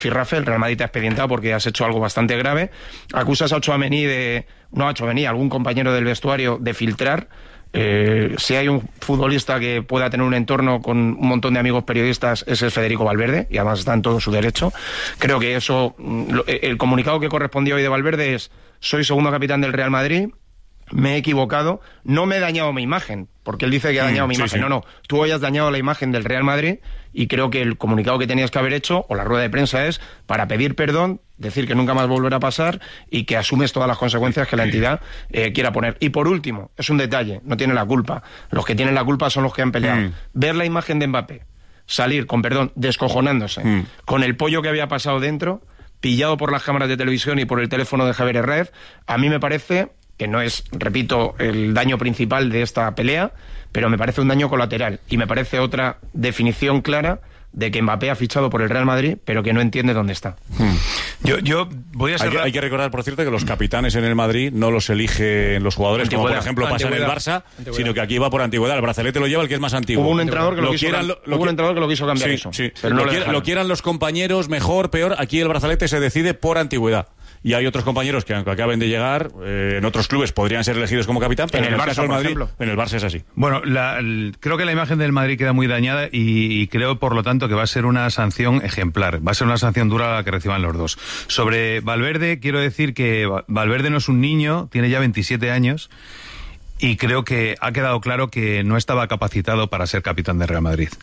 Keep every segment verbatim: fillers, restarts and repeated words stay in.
Firrafe, el Real Madrid te ha expedientado porque has hecho algo bastante grave. Acusas a Tchouaméni de, no a Tchouaméni, a algún compañero del vestuario de filtrar. Eh, si hay un futbolista que pueda tener un entorno con un montón de amigos periodistas, ese es Federico Valverde, y además está en todo su derecho. Creo que eso, el comunicado que correspondía hoy de Valverde es: soy segundo capitán del Real Madrid, me he equivocado, no me he dañado mi imagen, porque él dice que ha dañado mm, mi sí, imagen. Sí. No, no, tú hoy has dañado la imagen del Real Madrid, y creo que el comunicado que tenías que haber hecho, o la rueda de prensa, es para pedir perdón, decir que nunca más volverá a pasar y que asumes todas las consecuencias que la entidad eh, quiera poner. Y por último, es un detalle, no tiene la culpa. Los que tienen la culpa son los que han peleado. Mm. Ver la imagen de Mbappé salir, con perdón, descojonándose, mm. con el pollo que había pasado dentro, pillado por las cámaras de televisión y por el teléfono de Javier Herrera, a mí me parece que no es, repito, el daño principal de esta pelea, pero me parece un daño colateral, y me parece otra definición clara de que Mbappé ha fichado por el Real Madrid, pero que no entiende dónde está. Hmm. Yo, yo voy a ser... hay, que, hay que recordar, por cierto, que los capitanes en el Madrid no los eligen los jugadores, antigüedad, como por ejemplo pasa en el Barça, antigüedad. Sino que aquí va por antigüedad. El brazalete lo lleva el que es más antiguo. Hubo un entrenador que lo, lo, quiso, quieran, lo, lo hubo un entrenador que lo quiso cambiar sí, eso. Sí. Pero no lo, lo, quiera, lo quieran los compañeros, mejor, peor, aquí el brazalete se decide por antigüedad. Y hay otros compañeros que, aunque acaben de llegar, eh, en otros clubes podrían ser elegidos como capitán, pero en, en el, el Barça, caso del Madrid, ejemplo. en el Barça es así. Bueno, la, el, creo que la imagen del Madrid queda muy dañada y, y creo, por lo tanto, que va a ser una sanción ejemplar. Va a ser una sanción dura la que reciban los dos. Sobre Valverde, quiero decir que Valverde no es un niño, tiene ya veintisiete años, y creo que ha quedado claro que no estaba capacitado para ser capitán de Real Madrid.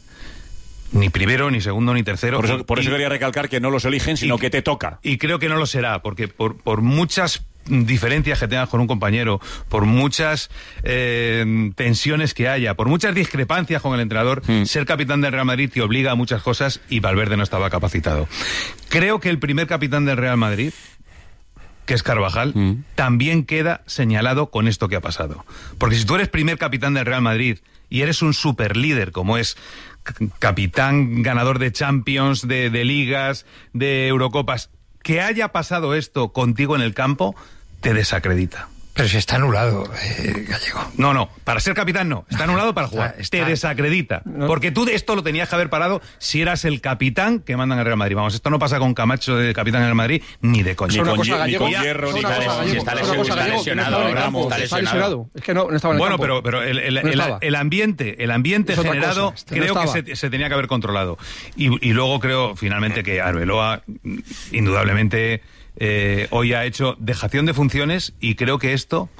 Ni primero, ni segundo, ni tercero. Por eso, por eso y, quería recalcar que no los eligen, sino y, que te toca. Y creo que no lo será, porque por, por muchas diferencias que tengas con un compañero, por muchas eh, tensiones que haya, por muchas discrepancias con el entrenador, mm. ser capitán del Real Madrid te obliga a muchas cosas, y Valverde no estaba capacitado. Creo que el primer capitán del Real Madrid, que es Carvajal, mm. también queda señalado con esto que ha pasado. Porque si tú eres primer capitán del Real Madrid y eres un superlíder, como es capitán ganador de Champions, de, de ligas, de Eurocopas, que haya pasado esto contigo en el campo, te desacredita. Pero si está anulado, eh, Gallego. No, no, para ser capitán no, está anulado para jugar. Está, está... Te desacredita, no. Porque tú de esto lo tenías que haber parado si eras el capitán que mandan al Real Madrid. Vamos, esto no pasa con Camacho de capitán en el Madrid, ni de coña. Ni con, cosa, ni con Hierro, ni con... Si está lesionado, está lesionado. Es que no, no estaba en el Bueno, campo. pero, pero el, el, no el, el ambiente, el ambiente generado este creo no que se, se tenía que haber controlado. Y, y luego creo, finalmente, que Arbeloa, indudablemente... Eh, hoy ha hecho dejación de funciones, y creo que esto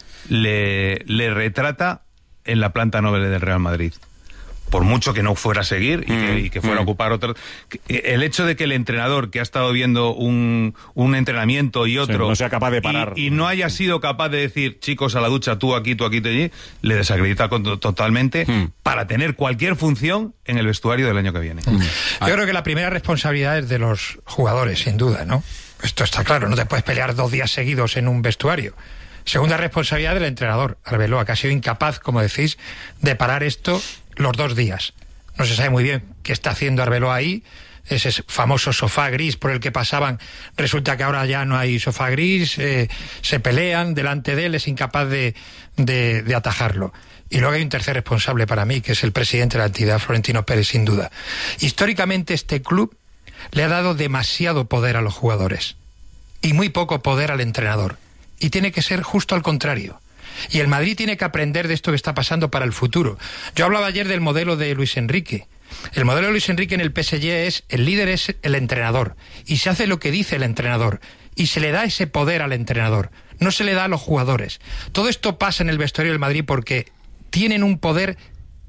le, le retrata en la planta noble del Real Madrid. Por mucho que no fuera a seguir y que, y que fuera mm. a ocupar otro... El hecho de que el entrenador, que ha estado viendo un, un entrenamiento y otro... Sí, no sea capaz de parar. Y, y no haya sido capaz de decir, chicos, a la ducha, tú aquí, tú aquí, tú allí, le desacredita con, totalmente mm. para tener cualquier función en el vestuario del año que viene. Mm. Yo creo que la primera responsabilidad es de los jugadores, sin duda, ¿no? Esto está claro, no te puedes pelear dos días seguidos en un vestuario. Segunda responsabilidad del entrenador, Arbeloa, que ha sido incapaz, como decís, de parar esto los dos días. No se sabe muy bien qué está haciendo Arbeloa ahí. Ese famoso sofá gris por el que pasaban, resulta que ahora ya no hay sofá gris, eh, se pelean delante de él, es incapaz de, de, de atajarlo. Y luego hay un tercer responsable para mí, que es el presidente de la entidad, Florentino Pérez, sin duda. Históricamente este club le ha dado demasiado poder a los jugadores y muy poco poder al entrenador. Y tiene que ser justo al contrario. Y el Madrid tiene que aprender de esto que está pasando para el futuro. Yo hablaba ayer del modelo de Luis Enrique. El modelo de Luis Enrique en el P S G es, el líder es el entrenador, y se hace lo que dice el entrenador, y se le da ese poder al entrenador, no se le da a los jugadores. Todo esto pasa en el vestuario del Madrid porque tienen un poder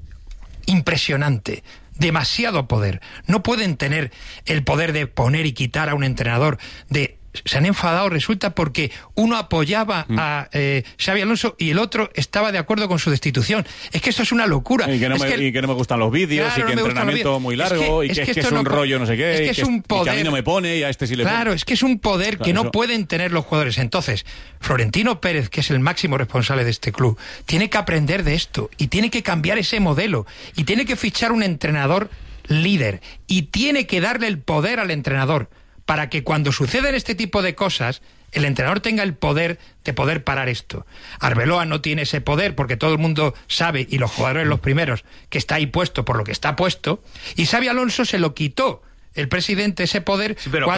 impresionante, demasiado poder. No pueden tener el poder de poner y quitar a un entrenador, de... Se han enfadado, resulta, porque uno apoyaba mm. a eh, Xabi Alonso y el otro estaba de acuerdo con su destitución. Es que esto es una locura. Y que no, es me, que, y que no me gustan los vídeos, claro, y que no entrenamiento muy largo, es que, y que es que, es, que es un no, rollo no sé qué, es que y, es que, un poder, y que a mí no me pone y a este sí le pone. Claro, es que es un poder claro, que no eso. pueden tener los jugadores. Entonces, Florentino Pérez, que es el máximo responsable de este club, tiene que aprender de esto y tiene que cambiar ese modelo y tiene que fichar un entrenador líder y tiene que darle el poder al entrenador, para que cuando suceden este tipo de cosas, el entrenador tenga el poder de poder parar esto. Arbeloa no tiene ese poder porque todo el mundo sabe, y los jugadores los primeros, que está ahí puesto por lo que está puesto, y Xabi Alonso se lo quitó el presidente ese poder. Sí, pero,